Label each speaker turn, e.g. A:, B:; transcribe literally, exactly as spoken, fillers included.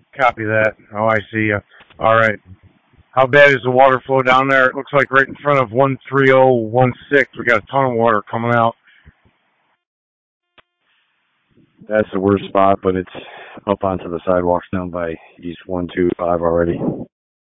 A: Copy that. Oh, I see you. All right. How bad is the water flow down there? It looks like right in front of one three zero one six, we got a ton of water coming out.
B: That's the worst spot, but it's up onto the sidewalks down by East one two five already.